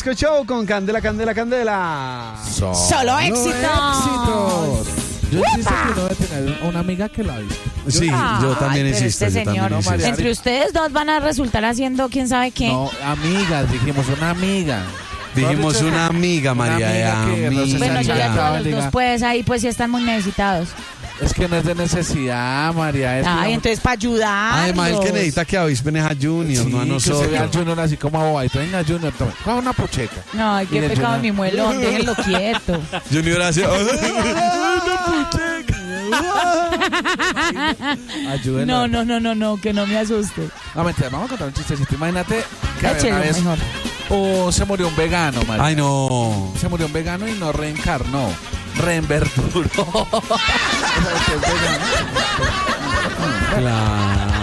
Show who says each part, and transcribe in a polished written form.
Speaker 1: Disco Show con Candela, Candela, Candela.
Speaker 2: Solo éxitos.
Speaker 3: Yo insisto que uno debe tener una amiga que la viste.
Speaker 1: Sí, yo también
Speaker 2: pero
Speaker 1: insisto.
Speaker 2: este
Speaker 1: yo también
Speaker 2: señor,
Speaker 1: insisto.
Speaker 2: entre ustedes dos van a resultar haciendo quién sabe qué.
Speaker 3: No, amigas, dijimos una amiga.
Speaker 1: Dijimos una amiga, María.
Speaker 3: amiga que no se
Speaker 2: Bueno, yo
Speaker 3: salga.
Speaker 2: ya todos los
Speaker 3: Diga.
Speaker 2: dos, pues ahí pues sí están muy necesitados.
Speaker 3: Es que no es de necesidad, María. Es
Speaker 2: Ay, entonces para ayudar.
Speaker 1: Además, el que necesita que avispen es a Junior, no a
Speaker 3: Que se vea al
Speaker 1: nosotros.
Speaker 3: Junior así como bobadito. Venga, Junior, tome. Coja una pucheca.
Speaker 2: No, qué
Speaker 3: Mire,
Speaker 2: pecado
Speaker 3: Junior.
Speaker 2: mi muelón, déjenlo quieto.
Speaker 1: Junior hace.
Speaker 3: Ayúdenlo.
Speaker 2: No, que no me asuste.
Speaker 3: No, mentira, vamos a contar un chistecito. Imagínate que había
Speaker 2: Échelo
Speaker 3: una vez
Speaker 2: mejor.
Speaker 3: se murió un vegano, María.
Speaker 1: Ay, no.
Speaker 3: Se murió un vegano y no reencarnó. Reenverduró. ¿Sabes qué es vegano?
Speaker 1: Claro.